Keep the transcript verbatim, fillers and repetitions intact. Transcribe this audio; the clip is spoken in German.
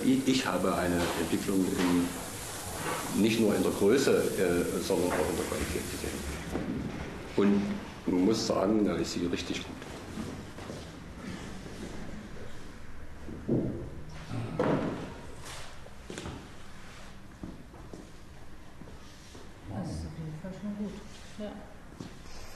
ich, ich habe eine Entwicklung in, nicht nur in der Größe, äh, sondern auch in der Qualität gesehen. Und man muss sagen, da ist sie richtig gut.